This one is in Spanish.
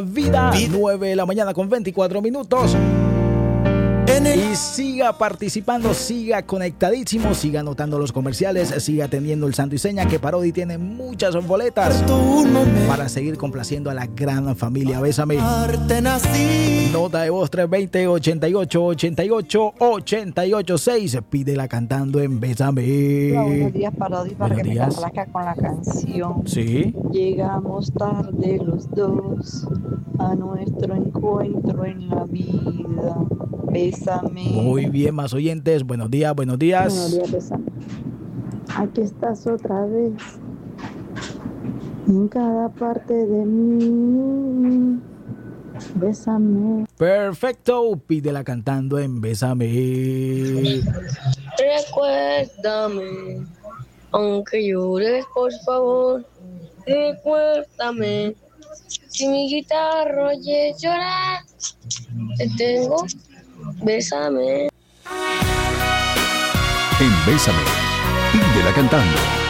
Vida, 9 de la mañana con 24 minutos. Y siga participando, siga conectadísimo, siga anotando los comerciales, siga atendiendo el santo y seña que Parodi tiene muchas boletas para seguir complaciendo a la gran familia Bésame. Nota de voz 320-88-88-88-6. Pídela cantando en Bésame. Hola, buenos días, Parodi, para Buenos que días. me complazca con la canción. Sí. Llegamos tarde los dos a nuestro encuentro en la vida. Bésame. Muy bien, más oyentes. Buenos días, buenos días. Buenos días, bésame. Aquí estás otra vez. En cada parte de mí. Bésame. Perfecto, pídela cantando en Bésame. Recuérdame, aunque llores, por favor. Recuérdame, si mi guitarra oye llorar, te tengo. Bésame. En Bésame, pídela cantando.